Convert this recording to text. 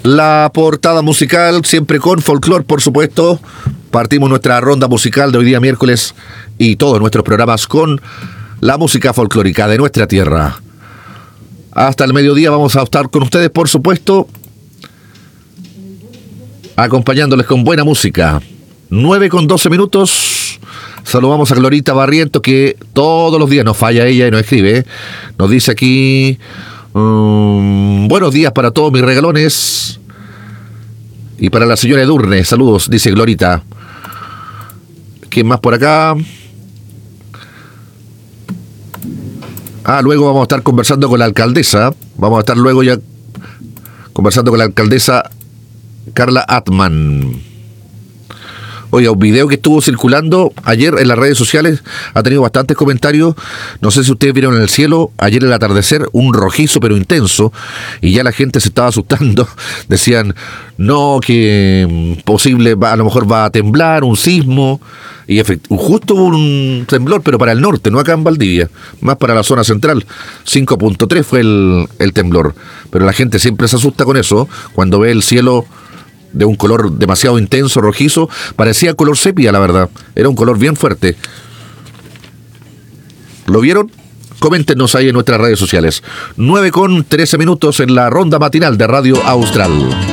La portada musical, siempre con folclore, por supuesto. Partimos nuestra ronda musical de hoy día miércoles y todos nuestros programas con la música folclórica de nuestra tierra. Hasta el mediodía vamos a estar con ustedes, por supuesto, acompañándoles con buena música. 9:12. Saludamos a Glorita Barriento, que todos los días nos falla ella y nos escribe. Nos dice aquí: buenos días para todos mis regalones. Y para la señora Edurne, saludos, dice Glorita. ¿Quién más por acá? Luego vamos a estar conversando con la alcaldesa. Vamos a estar luego ya conversando con la alcaldesa Carla Atman. Oiga, un video que estuvo circulando ayer en las redes sociales ha tenido bastantes comentarios. No sé si ustedes vieron en el cielo ayer el atardecer, un rojizo pero intenso, y ya la gente se estaba asustando. Decían, no, que posible, a lo mejor va a temblar, un sismo. Y justo hubo un temblor, pero para el norte, no acá en Valdivia, más para la zona central. 5.3 fue el temblor. Pero la gente siempre se asusta con eso, cuando ve el cielo de un color demasiado intenso, rojizo. Parecía color sepia, la verdad. Era un color bien fuerte. ¿Lo vieron? Coméntenos ahí en nuestras redes sociales. 9:13 en la ronda matinal de Radio Austral.